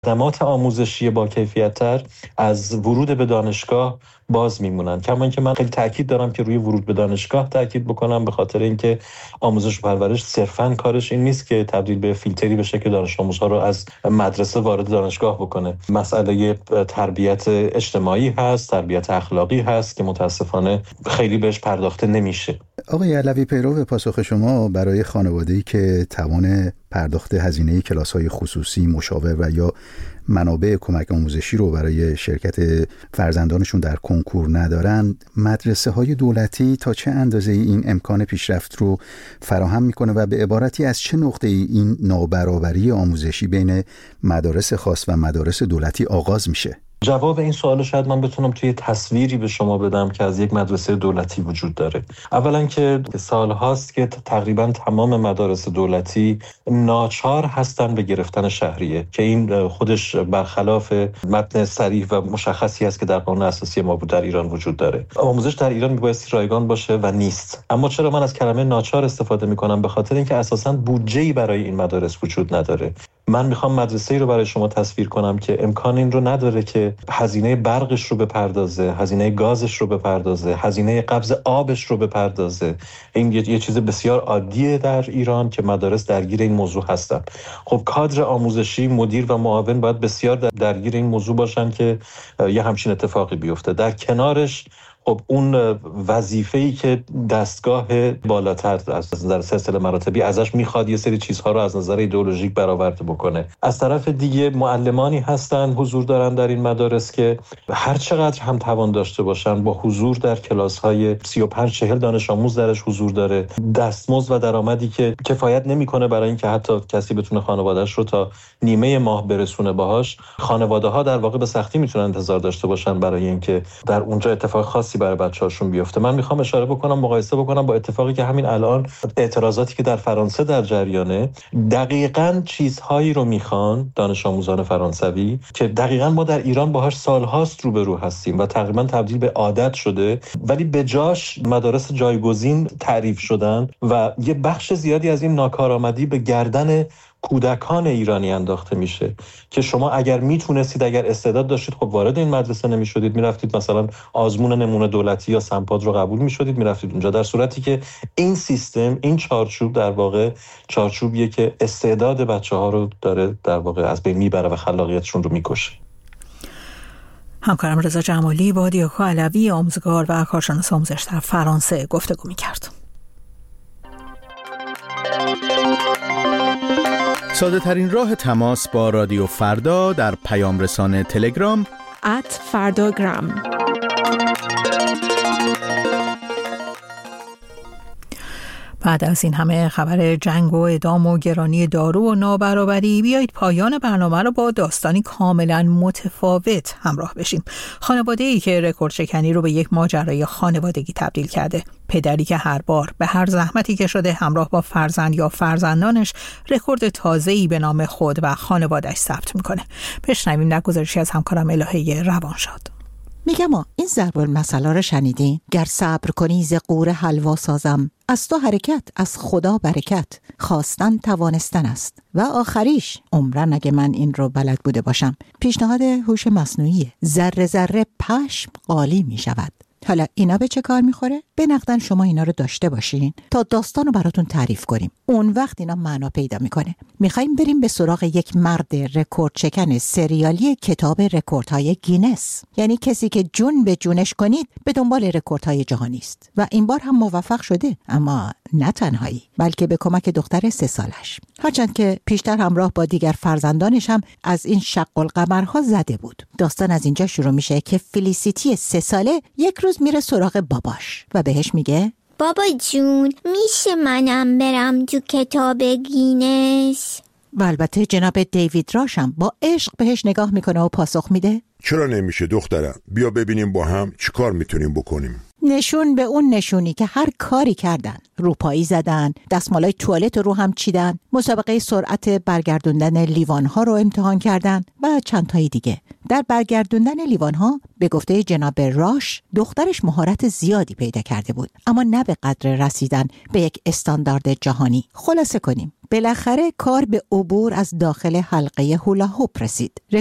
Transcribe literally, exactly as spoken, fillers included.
خدمات آموزشی با کیفیت‌تر از ورود به دانشگاه باز میمونن. کما اینکه من خیلی تاکید دارم که روی ورود به دانشگاه تاکید بکنم، به خاطر اینکه آموزش و پرورش صرفاً کارش این نیست که تبدیل به فیلتری بشه که دانش آموزها رو از مدرسه وارد دانشگاه بکنه. مسئله تربیت اجتماعی هست، تربیت اخلاقی هست که متاسفانه خیلی بهش پرداخته نمیشه. آقای علوی، پیرو پاسخ شما برای خانواده‌ای که توان پرداخت هزینه کلاس‌های خصوصی، مشاور و یا منابع کمک آموزشی رو برای شرکت فرزندانشون در کنکور ندارن، مدرسه‌های دولتی تا چه اندازه این امکان پیشرفت رو فراهم میکنه و به عبارتی از چه نقطه‌ای این نابرابری آموزشی بین مدارس خاص و مدارس دولتی آغاز میشه؟ جواب این سوال شاید من بتونم توی تصویری به شما بدم که از یک مدرسه دولتی وجود داره. اولا که سال هاست که تقریبا تمام مدارس دولتی ناچار هستن به گرفتن شهریه، که این خودش برخلاف متن صریح و مشخصی است که در قانون اساسی ما در ایران وجود داره. آموزش در ایران میبایستی رایگان باشه و نیست. اما چرا من از کلمه ناچار استفاده میکنم؟ به خاطر اینکه اساساً بودجه‌ای برای این مدارس وجود نداره. من میخوام مدرسه‌ای رو برای شما تصویر کنم که امکان این رو نداره که هزینه برقش رو بپردازه، هزینه گازش رو بپردازه، هزینه قبض آبش رو بپردازه. این یه چیز بسیار عادیه در ایران که مدارس درگیر این موضوع هستن. خب کادر آموزشی، مدیر و معاون باید بسیار درگیر این موضوع باشن که یه همچین اتفاقی بیفته. در کنارش خب اون وظیفه‌ای که دستگاه بالاتر از نظر سلسله مراتبی ازش میخواد یه سری چیزها رو از نظر ایدئولوژیک برآورده بکنه. از طرف دیگه معلمانی هستن حضور دارن در این مدارس که هر چقدر هم توان داشته باشن با حضور در کلاس‌های سی و پنج چهل دانش آموز درش حضور داره، دستمزد و درآمدی که کفایت نمیکنه برای اینکه حتی کسی بتونه خانواده‌اش رو تا نیمه ماه برسونه باهاش. خانواده‌ها در واقع به سختی میتونن انتظار داشته باشن برای اینکه در اونجا اتفاق خاص برای بچه‌هاشون بیفته. من میخوام اشاره بکنم، مقایسه بکنم با اتفاقی که همین الان اعتراضاتی که در فرانسه در جریانه، دقیقاً چیزهایی رو میخوان دانش آموزان فرانسوی که دقیقاً ما در ایران باهاش سالهاست روبرو هستیم و تقریباً تبدیل به عادت شده، ولی به جاش مدارس جایگزین تعریف شدن و یه بخش زیادی از این ناکارآمدی به گردن کودکان ایرانی انداخته میشه که شما اگر میتونستید، اگر استعداد داشتید، خب وارد این مدرسه نمیشدید، میرفتید مثلا آزمون نمونه دولتی یا سمپاد رو قبول میشدید، میرفتید اونجا، در صورتی که این سیستم، این چارچوب در واقع چارچوبیه که استعداد بچه‌ها رو داره در واقع از بین میبره و خلاقیتشون رو میکشه. همکارم رضا جمالی با دیاکو علوی، آموزگار و کارشناس آموزش در فرانسه گفتگو میکرد. ساده ترین راه تماس با رادیو فردا در پیام رسان تلگرام ات فرداگرام. بعد از این همه خبر جنگ و اعدام و گرانی دارو و نابرابری، بیایید پایان برنامه رو با داستانی کاملا متفاوت همراه بشیم. خانواده‌ای که رکورد شکنی رو به یک ماجرای خانوادگی تبدیل کرده. پدری که هر بار به هر زحمتی که شده همراه با فرزند یا فرزندانش رکورد تازه‌ای به نام خود و خانواده‌اش ثبت میکنه. بشنویم در گزارشی از همکارم الهه روانشاد. میگم آ این ضرب المثل رو شنیدین؟ گر صبر کنی ز قوره حلوا سازم، از تو حرکت از خدا برکت، خواستن توانستن است و آخریش عمرن اگه من این رو بلد بوده باشم. پیشنهاد هوش مصنوعیه. ذره ذره پشم قالی میشود. حالا اینا به چه کار میخوره؟ به نقدن شما اینا رو داشته باشین تا داستان رو براتون تعریف کنیم. اون وقت اینا معنا پیدا میکنه. میخوایم بریم به سراغ یک مرد رکورد شکن سریالی کتاب رکوردهای گینس. یعنی کسی که جون به جونش کنید به دنبال رکوردهای جهانی است و این بار هم موفق شده، اما نه تنهایی بلکه به کمک دختر سه سالش. هرچند که پیشتر همراه با دیگر فرزندانش هم از این شق القمرها زده بود. داستان از اینجا شروع میشه که فلیسیتی سه ساله یک روز میره سراغ باباش و بهش میگه بابا جون میشه منم برم تو کتاب گینس؟ و البته جناب دیوید راشم با عشق بهش نگاه میکنه و پاسخ میده چرا نمیشه دخترم؟ بیا ببینیم با هم چیکار میتونیم بکنیم. نشون به اون نشونی که هر کاری کردن، روپایی زدن، دستمالای توالت رو هم چیدن، مسابقه سرعت برگردوندن لیوان‌ها رو امتحان کردن و چند تایی دیگه. در برگردوندن لیوان‌ها به گفته جناب راش دخترش مهارت زیادی پیدا کرده بود، اما نه به قدر رسیدن به یک استاندارد جهانی. خلاصه کنیم بالاخره کار به عبور از داخل حلقه هولا هوپ رسید.